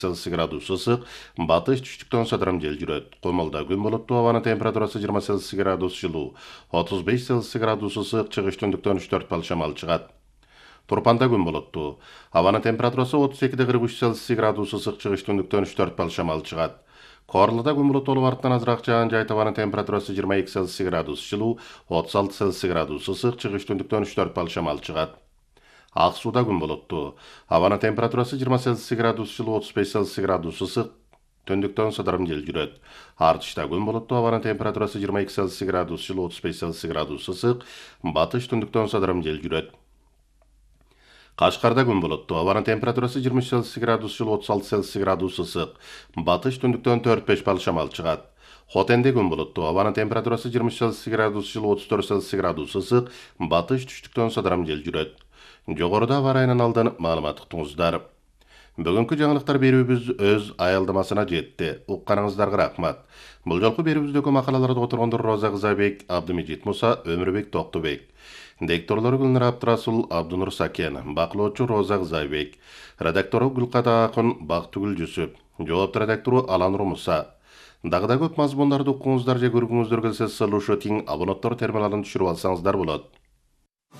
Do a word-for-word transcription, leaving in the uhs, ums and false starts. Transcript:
Цельсий градус ысык, батыш түштүктөн садырам жел жүрөт. Комалда күн болуттуу, абанын температурасы жыйырма Цельсий градус жылуу, отуз беш Цельсий градус ысык, чыгыш түндүктөн үч төрт балл шамал чыгат. Турпанда күн болуттуу, абанын температурасы отуз эки кырк үч Цельсий градус ысык, чыгыш түндүктөн үч төрт балл шамал чыгат. Корлуда күн булуттуу болуп артынан азыраак жаан жай, табанын температурасы жыйырма эки Цельсий градус жылуу, отуз алты Цельсий градус ысык, чыгыш түндүктөн үч төрт балл шамал чыгат. Ак сууда күн болуттуу, абанын температурасы жыйырма Цельсий градус жылуу, отуз беш Цельсий градус ысык, түндүктөн сыдырым жел жүрөт. Артышта күн болуттуу, абанын температурасы жыйырма эки Цельсий градус жылуу, отуз беш Цельсий градус ысык, батыш түндүктөн сыдырым жел жүрөт. Кашкарда күн болуттуу, абанын температурасы жыйырма үч Цельсий градус жылуу, отуз алты Цельсий градус ысык, батыш түндүктөн төрт беш балл шамал чыгат. Хотенде күн болуттуу, абанын температурасы жыйырма үч Цельсий градус жылуу, отуз төрт Цельсий градус ысык, батыш түштүктөн сыдырым жел жүрөт. Жогоруда аба ырайынан алдан маалымат уктуңуздар. Бүгүнкү жаңылыктар берүүбүз өз аялдамасына жетти. Укканыңыздарга рахмат. Бул жолку берүүбүздөгү макалаларды отургондор Роза Кызабек, Абдымежит Муса, Өмүрбек Токтобек. Дикторлору Гүлнара Абдрасул, Абдунур Сакен, бакылоочу Роза Кызабек, редактору Гүлкада Акын, Бактыгүл Жүсүп, жоопту редактору Аланур Муса. Дагы да көп мазмундарды укуңуздар же көргүңүздөр келсе, сылушу тиң абонаттар терминалын түшүрүп алсаңыздар болот.